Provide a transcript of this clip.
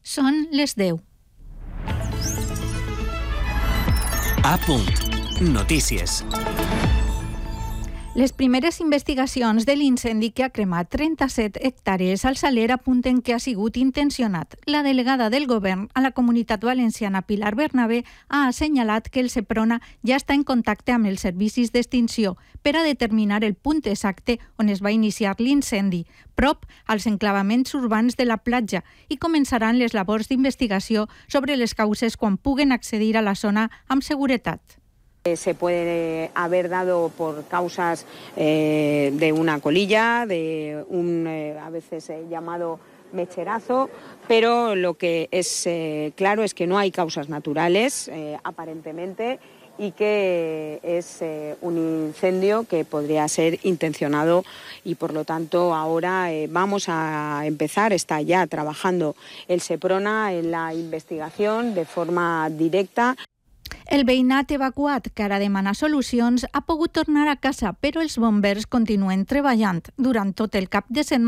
Són les 10. A punt. Notícies. Les primeres investigacions de l'incendi que ha cremat 37 hectàrees al Saler apunten que ha sigut intencionat. La delegada del govern a la Comunitat Valenciana, Pilar Bernabé, ha assenyalat que el Seprona ja està en contacte amb els servicis d'extinció per a determinar el punt exacte on es va iniciar l'incendi, prop als enclavaments urbans de la platja, i començaran les labors d'investigació sobre les causes quan puguen accedir a la zona amb seguretat. Se puede haber dado por causas de una colilla, de un a veces llamado mecherazo, pero lo que es claro es que no hay causas naturales, aparentemente, y que es un incendio que podría ser intencionado y por lo tanto ahora vamos a empezar, está ya trabajando el Seprona en la investigación de forma directa. El veïnat evacuat, que ara demana solucions, ha pogut tornar a casa, però els bombers continuen treballant. Durant tot el cap de setmana